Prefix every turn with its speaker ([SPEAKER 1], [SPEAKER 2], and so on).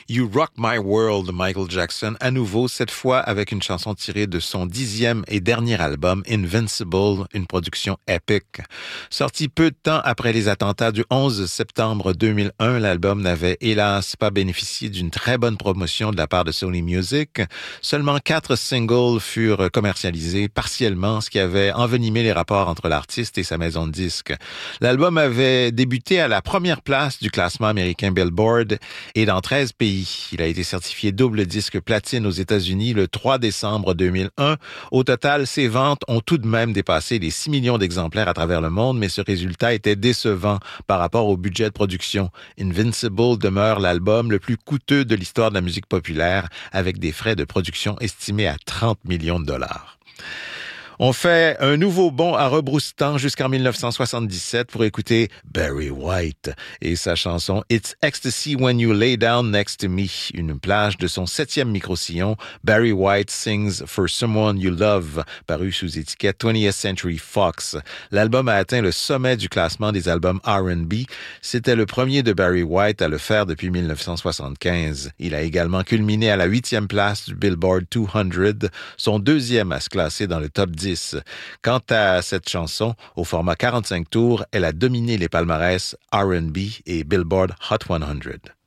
[SPEAKER 1] You Rock My World de Michael Jackson, à nouveau, cette fois avec une chanson tirée de son 10e et dernier album, Invincible, une production épique. Sorti peu de temps après les attentats du 11 septembre 2001, l'album n'avait hélas pas bénéficié d'une très bonne promotion de la part de Sony Music. Seulement 4 singles furent commercialisés partiellement, ce qui avait envenimé les rapports entre l'artiste et sa maison de disques. L'album avait débuté à la première place du classement américain Billboard et dans 13 pays. Il a été certifié double disque platine aux États-Unis le 3 décembre 2001. Au total, ses ventes ont tout de même dépassé les 6 millions d'exemplaires à travers le monde, mais ce résultat était décevant par rapport au budget de production. Invincible demeure l'album le plus coûteux de l'histoire de la musique populaire, avec des frais de production estimés à 30 millions de dollars. On fait un nouveau bond à rebrousse-temps jusqu'en 1977 pour écouter Barry White et sa chanson It's Ecstasy When You Lay Down Next to Me, une plage de son 7e micro-sillon Barry White Sings for Someone You Love, paru sous étiquette 20th Century Fox. L'album a atteint le sommet du classement des albums R&B. C'était le premier de Barry White à le faire depuis 1975. Il a également culminé à la 8e place du Billboard 200, son 2e à se classer dans le top 10. Quant à cette chanson, au format 45 tours, elle a dominé les palmarès R&B et Billboard Hot 100.